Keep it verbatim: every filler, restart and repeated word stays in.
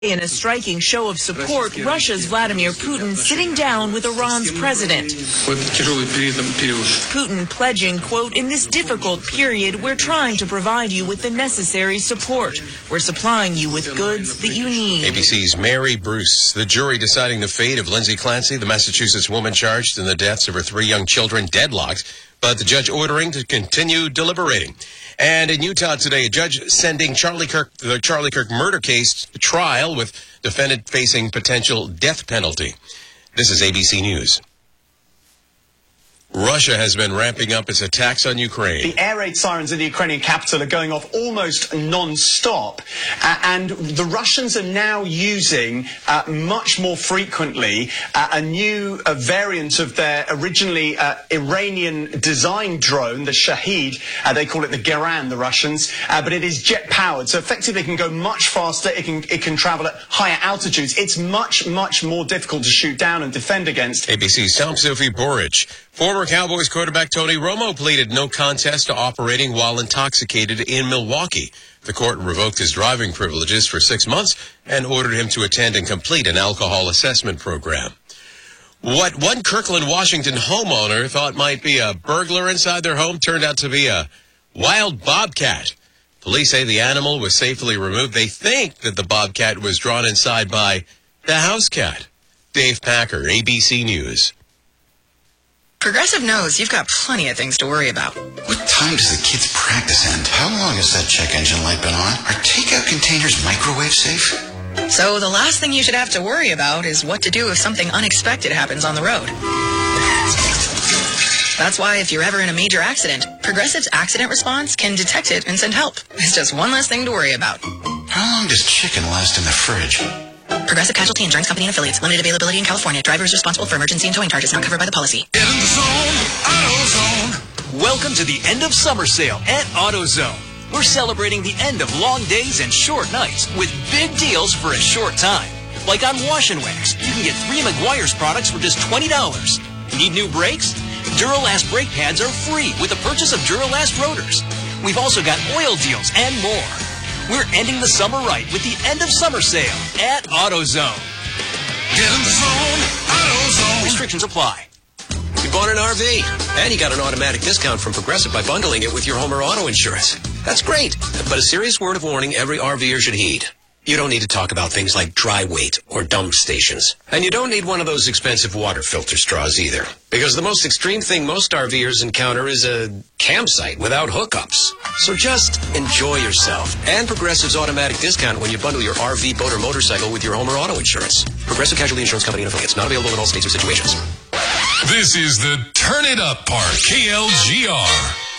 In a striking show of support, Russia's Vladimir Putin sitting down with Iran's president. Putin pledging, quote, "In this difficult period, we're trying to provide you with the necessary support. We're supplying you with goods that you need." A B C's Mary Bruce. The jury deciding the fate of Lindsay Clancy, the Massachusetts woman charged in the deaths of her three young children, deadlocked, but the judge ordering to continue deliberating. And in Utah today, a judge sending Charlie Kirk, the Charlie Kirk murder case to trial with defendant facing potential death penalty. This is A B C News. Russia has been ramping up its attacks on Ukraine. The air raid sirens in the Ukrainian capital are going off almost non-stop. Uh, and the Russians are now using uh, much more frequently uh, a new uh, variant of their originally uh, Iranian-designed drone, the Shahed. Uh, they call it the Geran, the Russians. Uh, but it is jet-powered, so effectively it can go much faster. It can, it can travel at higher altitudes. It's much, much more difficult to shoot down and defend against. A B C's Tom Sophie Borich. Former Cowboys quarterback Tony Romo pleaded no contest to operating while intoxicated in Milwaukee. The court revoked his driving privileges for six months and ordered him to attend and complete an alcohol assessment program. What one Kirkland, Washington homeowner thought might be a burglar inside their home turned out to be a wild bobcat. Police say the animal was safely removed. They think that the bobcat was drawn inside by the house cat. Dave Packer, A B C News. Progressive knows you've got plenty of things to worry about. What time does the kids' practice end? How long has that check engine light been on? Are takeout containers microwave safe? So the last thing you should have to worry about is what to do if something unexpected happens on the road. That's why if you're ever in a major accident, Progressive's accident response can detect it and send help. It's just one less thing to worry about. How long does chicken last in the fridge? Progressive Casualty Insurance Company and Affiliates. Limited availability in California. Driver is responsible for emergency and towing charges not covered by the policy. Get in the zone, AutoZone. Welcome to the end of summer sale at AutoZone. We're celebrating the end of long days and short nights with big deals for a short time. Like on Wash and Wax, you can get three Meguiar's products for just twenty dollars. Need new brakes? Duralast brake pads are free with the purchase of Duralast rotors. We've also got oil deals and more. We're ending the summer right with the end of summer sale at AutoZone. Get in the zone, AutoZone. Restrictions apply. You bought an R V, and you got an automatic discount from Progressive by bundling it with your home or auto insurance. That's great, but a serious word of warning every RVer should heed. You don't need to talk about things like dry weight or dump stations. And you don't need one of those expensive water filter straws either. Because the most extreme thing most RVers encounter is a campsite without hookups. So just enjoy yourself. And Progressive's automatic discount when you bundle your R V, boat, or motorcycle with your home or auto insurance. Progressive Casualty Insurance Company and Affiliates. Not available in all states or situations. This is the Turn It Up Part, K L G R.